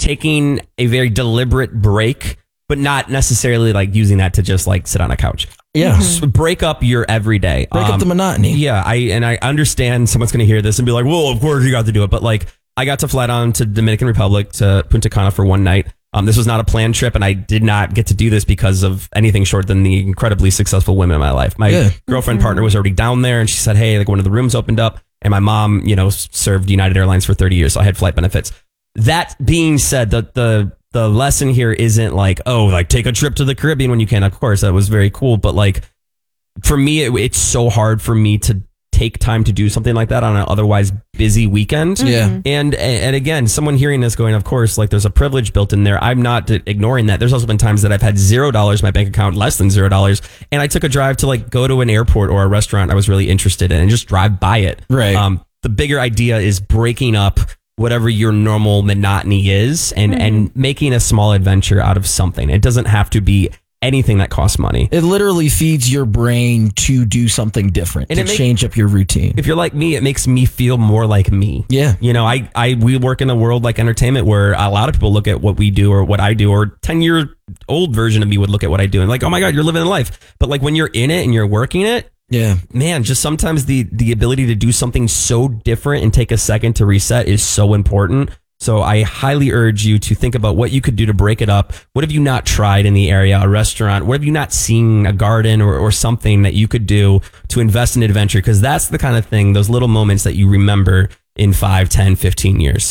taking a very deliberate break, but not necessarily like using that to just like sit on a couch. Yeah. So break up your everyday. Break up the monotony. Yeah. I understand someone's going to hear this and be like, well, of course you got to do it. But like, I got to fly down to Dominican Republic to Punta Cana for one night. This was not a planned trip, and I did not get to do this because of anything short than the incredibly successful women in my life. My girlfriend partner was already down there, and she said, hey, like one of the rooms opened up, and my mom, served United Airlines for 30 years, so I had flight benefits. That being said, the lesson here isn't like, oh, like take a trip to the Caribbean when you can. Of course, that was very cool, but like for me, it's so hard for me to take time to do something like that on an otherwise busy weekend. Yeah. And again, someone hearing this going, of course, like there's a privilege built in there. I'm not ignoring that. There's also been times that I've had $0 in my bank account, less than $0. And I took a drive to like go to an airport or a restaurant I was really interested in and just drive by it. Right. The bigger idea is breaking up whatever your normal monotony is and making a small adventure out of something. It doesn't have to be anything that costs money. It literally feeds your brain to do something different, and to change up your routine. If you're like me, it makes me feel more like me. Yeah. We work in a world like entertainment where a lot of people look at what we do or what I do, or 10-year-old version of me would look at what I do and like, oh my God, you're living a life. But like when you're in it and you're working it, yeah, man, just sometimes the ability to do something so different and take a second to reset is so important. So I highly urge you to think about what you could do to break it up. What have you not tried in the area, a restaurant? What have you not seen, a garden or something that you could do to invest in adventure? Because that's the kind of thing, those little moments that you remember in 5, 10, 15 years.